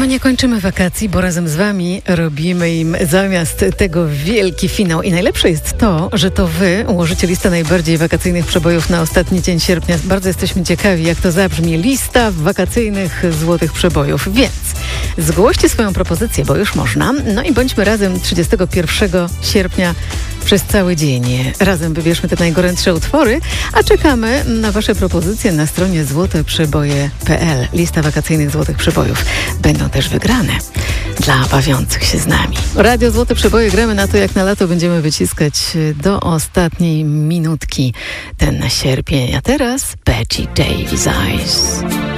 No nie kończymy wakacji, bo razem z wami robimy im zamiast tego wielki finał. I najlepsze jest to, że to wy ułożycie listę najbardziej wakacyjnych przebojów na ostatni dzień sierpnia. Bardzo jesteśmy ciekawi, jak to zabrzmi. Lista wakacyjnych złotych przebojów. Więc zgłoście swoją propozycję, bo już można. No i bądźmy razem 31 sierpnia przez cały dzień. Razem wybierzmy te najgorętsze utwory, a czekamy na wasze propozycje na stronie złoteprzeboje.pl. Lista wakacyjnych złotych przebojów. Będą też wygrane dla bawiących się z nami. Radio Złote Przeboje, gramy na to, jak na lato będziemy wyciskać do ostatniej minutki ten sierpień. A teraz Betty Davis Eyes.